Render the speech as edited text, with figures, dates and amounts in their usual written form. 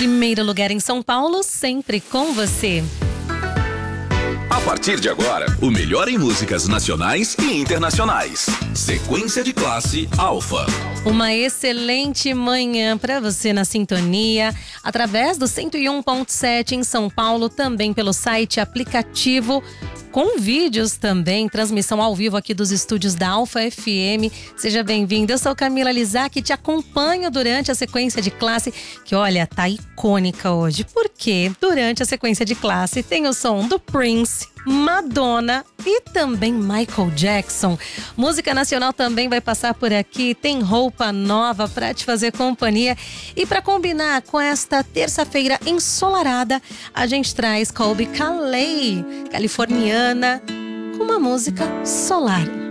primeiro lugar em São Paulo, sempre com você. A partir de agora, o melhor em músicas nacionais e internacionais. Sequência de classe Alfa. Uma excelente manhã para você na sintonia, através do 101.7 em São Paulo, também pelo site, aplicativo, com vídeos também, transmissão ao vivo aqui dos estúdios da Alfa FM. Seja bem-vindo, eu sou Camila Lizac e te acompanho durante a sequência de classe, que olha, tá icônica hoje, porque durante a sequência de classe tem o som do Prince, Madonna e também Michael Jackson. Música nacional também vai passar por aqui, tem roupa nova para te fazer companhia. E para combinar com esta terça-feira ensolarada, a gente traz Colbie Caillat, californiana, com uma música solar.